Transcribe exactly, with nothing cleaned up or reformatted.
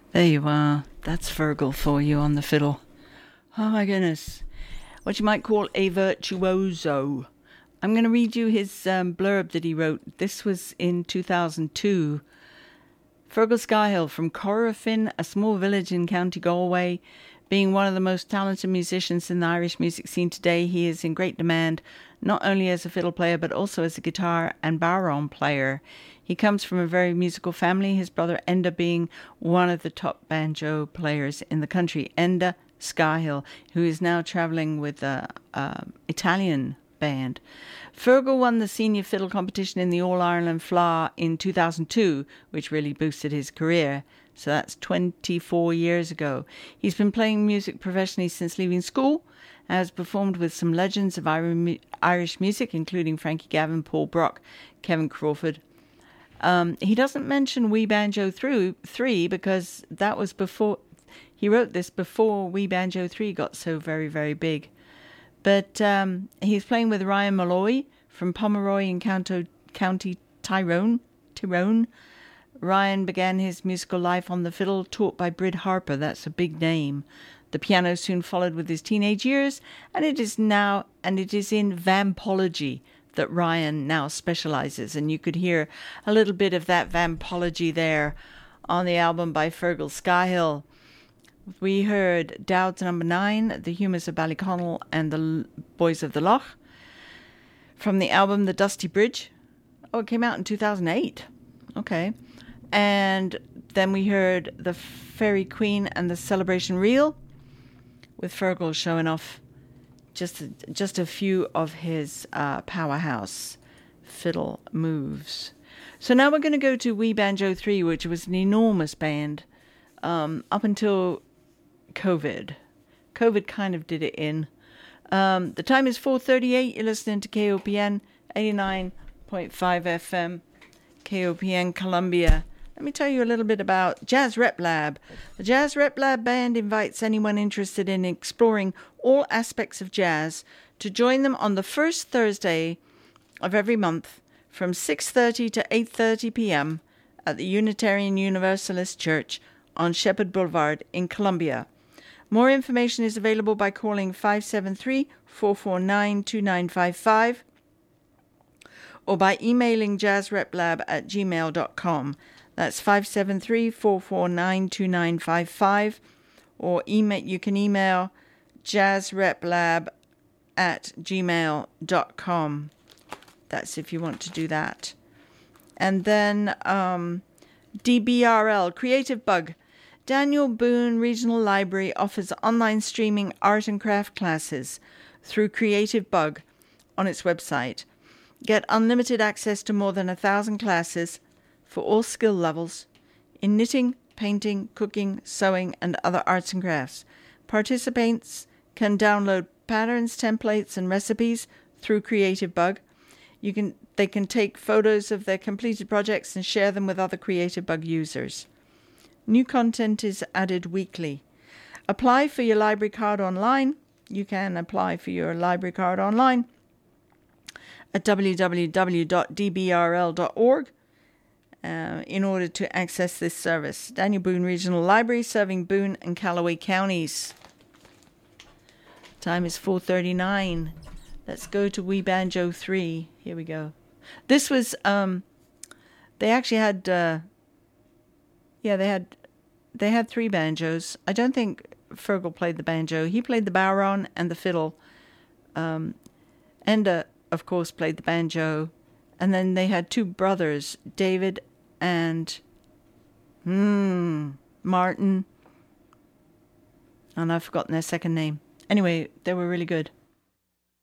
There you are. That's Fergal for you on the fiddle. Oh my goodness. What you might call a virtuoso. I'm going to read you his um, blurb that he wrote. This was in two thousand two. Fergal Skyhill from Corofin, a small village in County Galway. Being one of the most talented musicians in the Irish music scene today, he is in great demand, not only as a fiddle player, but also as a guitar and bodhrán player. He comes from a very musical family, his brother Enda being one of the top banjo players in the country. Enda Skyhill, who is now travelling with an Italian band. Fergal won the senior fiddle competition in the All-Ireland F L A in two thousand two, which really boosted his career. So that's twenty-four years ago. He's been playing music professionally since leaving school, has performed with some legends of Irish music, including Frankie Gavin, Paul Brock, Kevin Crawford. Um, he doesn't mention Wee Banjo three because that was before, he wrote this before Wee Banjo three got so very, very big. But um, he's playing with Ryan Malloy from Pomeroy in County, County Tyrone. Tyrone. Ryan began his musical life on the fiddle, taught by Brid Harper. That's a big name. The piano soon followed with his teenage years, and it is now, and it is in vampology that Ryan now specializes. And you could hear a little bit of that vampology there on the album by Fergal Skyhill. We heard Dowd's Number Nine, The Humours of Ballyconnell, and The Boys of the Loch from the album The Dusty Bridge. Oh, it came out in two thousand eight. Okay. And then we heard The Fairy Queen and The Celebration Reel, with Fergal showing off just a, just a few of his uh, powerhouse fiddle moves. So now we're going to go to Wee Banjo three, which was an enormous band um, up until COVID. COVID kind of did it in. Um, the time is four thirty-eight. You're listening to K O P N eighty-nine point five F M, K O P N Columbia. Let me tell you a little bit about Jazz Rep Lab. The Jazz Rep Lab band invites anyone interested in exploring all aspects of jazz to join them on the first Thursday of every month from six thirty to eight thirty p.m. at the Unitarian Universalist Church on Shepherd Boulevard in Columbia. More information is available by calling five seven three, four four nine, two nine five five or by emailing jazzreplab at gmail dot com. That's five seven three, four four nine, two nine five five, or email, you can email jazzreplab at gmail dot com. That's if you want to do that. And then um, D B R L, Creative Bug. Daniel Boone Regional Library offers online streaming art and craft classes through Creative Bug on its website. Get unlimited access to more than a thousand classes for all skill levels in knitting, painting, cooking, sewing, and other arts and crafts. Participants can download patterns, templates, and recipes through Creative Bug. You can, they can take photos of their completed projects and share them with other Creative Bug users. New content is added weekly. Apply for your library card online. You can apply for your library card online at w w w dot d b r l dot org. Uh, in order to access this service. Daniel Boone Regional Library, serving Boone and Callaway counties. Time is four thirty-nine. Let's go to Wee Banjo three. Here we go. This was, um, they actually had, uh, yeah, they had, they had three banjos. I don't think Fergal played the banjo. He played the bodhrán and the fiddle. Um, Enda, of course, played the banjo. And then they had two brothers, David and hmm, Martin. And I've forgotten their second name. Anyway, they were really good.